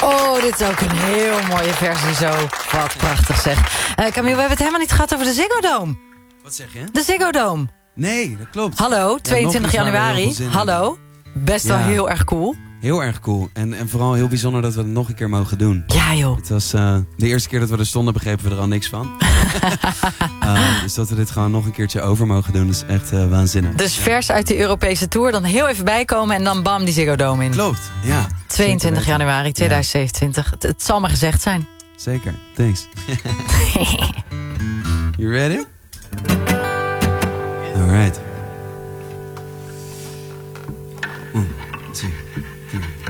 Oh, dit is ook een heel mooie versie zo. Wat prachtig zeg. Camille, we hebben het helemaal niet gehad over de Ziggo Dome. Wat zeg je? De Ziggo Dome. Nee, dat klopt. Hallo, 22 januari. Hallo. Best wel heel erg cool. Heel erg cool. En vooral heel bijzonder dat we het nog een keer mogen doen. Ja, joh. Het was de eerste keer dat we er stonden, begrepen we er al niks van. Dus dat we dit gewoon nog een keertje over mogen doen, is echt waanzinnig. Dus vers uit de Europese Tour, dan heel even bijkomen en dan bam, die Ziggo Dome in. Klopt, ja. 22 januari 2027. Het zal maar gezegd zijn. Zeker, thanks. You ready? All right. 1, 2, 3.